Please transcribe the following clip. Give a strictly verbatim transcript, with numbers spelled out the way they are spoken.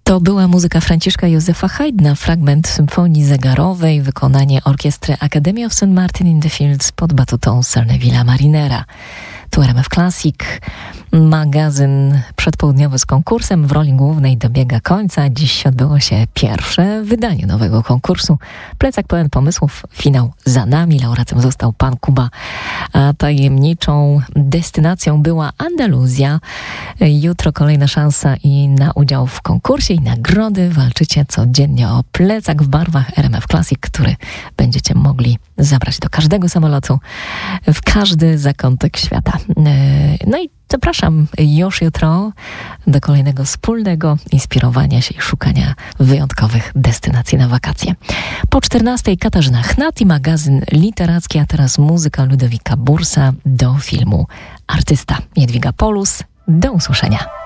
To była muzyka Franciszka Józefa Haydna, fragment symfonii zegarowej, wykonanie orkiestry Academy of Saint Martin in the Fields pod batutą Sir Neville'a Marinera. Tu R M F Classic, magazyn przedpołudniowy z konkursem w roli głównej dobiega końca. Dziś odbyło się pierwsze wydanie nowego konkursu. Plecak pełen pomysłów, finał za nami. Laureatem został pan Kuba, a tajemniczą destynacją była Andaluzja. Jutro kolejna szansa i na udział w konkursie i nagrody. Walczycie codziennie o plecak w barwach R M F Classic, który będziecie mogli zabrać do każdego samolotu, w każdy zakątek świata. No i zapraszam już jutro do kolejnego wspólnego inspirowania się i szukania wyjątkowych destynacji na wakacje. Po czternastej Katarzyna Chnat i magazyn literacki, a teraz muzyka Ludowika Bursa do filmu Artysta. Jadwiga Polus, do usłyszenia.